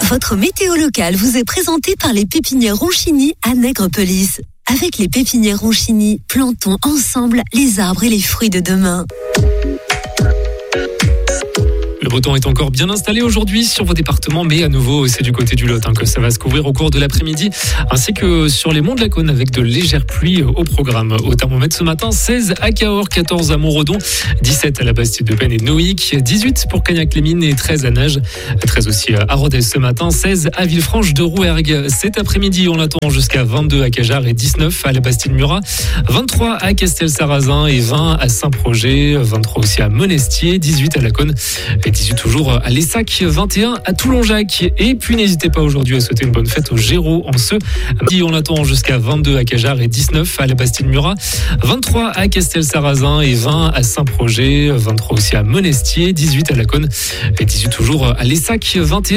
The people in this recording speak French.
Votre météo locale vous est présentée par les pépinières Ronchini à Nègrepelisse. Avec les pépinières Ronchini, plantons ensemble les arbres et les fruits de demain. Le beau temps est encore bien installé aujourd'hui sur vos départements, mais à nouveau, c'est du côté du Lot que ça va se couvrir au cours de l'après-midi, ainsi que sur les monts de la Cône avec de légères pluies au programme. Au thermomètre ce matin, 16 à Cahors, 14 à Montredon, 17 à la Bastide de Penn et Noïc, 18 pour Cagnac-les-Mines et 13 à Nages, 13 aussi à Rodez ce matin, 16 à Villefranche de Rouergue. Cet après-midi, on l'attend jusqu'à 22 à Cajarc et 19 à la Bastide-Murat, 23 à Castel-Sarrazin et 20 à Saint-Projet, 23 aussi à Monestier, 18 à la Cône et 18 toujours à Lessac, 21 à Toulon-Jacques. Et puis n'hésitez pas aujourd'hui à souhaiter une bonne fête au Géraud en ce midi. On attend jusqu'à 22 à Cajarc et 19 à la Bastide-Murat, 23 à Castel-Sarrazin et 20 à Saint-Projet, 23 aussi à Monestier, 18 à la Cône et 18 toujours à Lessac, 21